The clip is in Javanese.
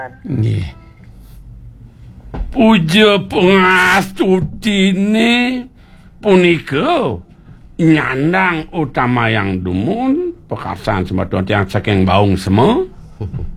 Nggih. Puja pangastutine punika nyandang utama yang dumun pekarsan semedon yang saking baung sema